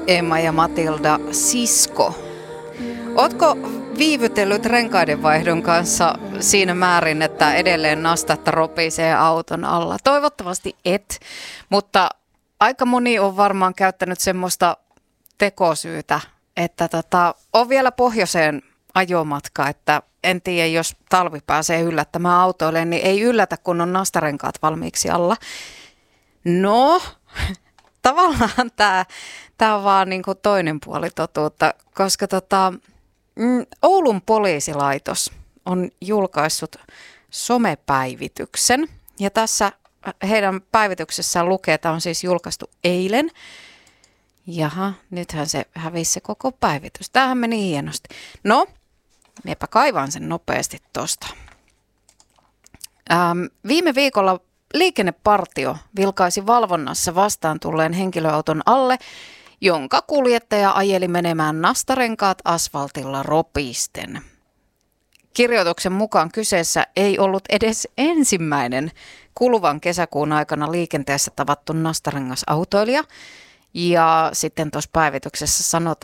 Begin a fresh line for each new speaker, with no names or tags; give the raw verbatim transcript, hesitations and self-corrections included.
Emma ja Matilda Sisko. Ootko viivytellyt renkaidenvaihdon kanssa siinä määrin, että edelleen nastatta ropisee auton alla? Toivottavasti et, mutta aika moni on varmaan käyttänyt semmoista tekosyytä, että tota, on vielä pohjoiseen ajomatka, että en tiedä, jos talvi pääsee yllättämään autoille, niin ei yllätä, kun on nastarenkaat valmiiksi alla. No, tavallaan tämä, tämä on vaan niin kuin toinen puoli totuutta, koska tota, Oulun poliisilaitos on julkaissut somepäivityksen. Ja tässä heidän päivityksessään lukee, että on siis julkaistu eilen. Jaha, nythän se hävisi se koko päivitys. Tämähän meni hienosti. No, minäpä kaivan sen nopeasti tuosta. Ähm, viime viikolla liikennepartio vilkaisi valvonnassa vastaan tulleen henkilöauton alle, jonka kuljettaja ajeli menemään nastarenkaat asfaltilla ropisten. Kirjoituksen mukaan kyseessä ei ollut edes ensimmäinen kuluvan kesäkuun aikana liikenteessä tavattu nastarengasautoilija. Ja sitten tuossa päivityksessä sanotaan,